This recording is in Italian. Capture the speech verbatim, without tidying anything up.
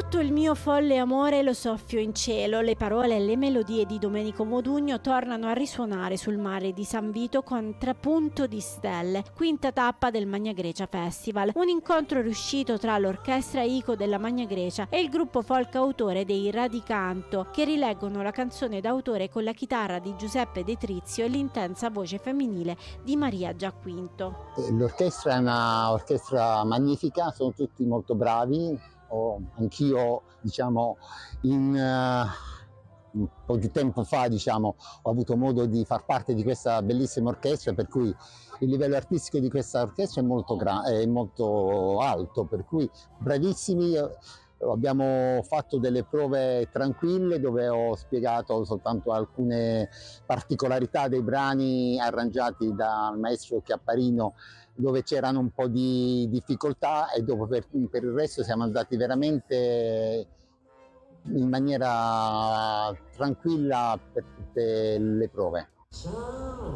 Tutto il mio folle amore lo soffio in cielo. Le parole e le melodie di Domenico Modugno tornano a risuonare sul mare di San Vito con Trapunto di stelle, quinta tappa del Magna Grecia Festival. Un incontro riuscito tra l'orchestra Ico della Magna Grecia e il gruppo folk autore dei Radicanto, che rileggono la canzone d'autore con la chitarra di Giuseppe De Trizio e l'intensa voce femminile di Maria Giacquinto. L'orchestra è una orchestra magnifica, sono tutti molto bravi. Oh, anch'io, diciamo, in uh, un po' di tempo fa, diciamo, ho avuto modo di far parte di questa bellissima orchestra, per cui il livello artistico di questa orchestra è molto, è molto alto, per cui bravissimi. Abbiamo fatto delle prove tranquille dove ho spiegato soltanto alcune particolarità dei brani arrangiati dal maestro Chiapparino, dove c'erano un po' di difficoltà, e dopo per, per il resto siamo andati veramente in maniera tranquilla per tutte le prove.